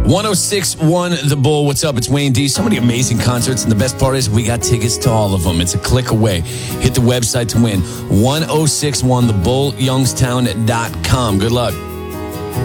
1061 The Bull. What's up? It's Wayne D. So many amazing concerts, and the best part is we got tickets to all of them. It's a click away. Hit the website to win. 1061thebullyungstown.com. Good luck.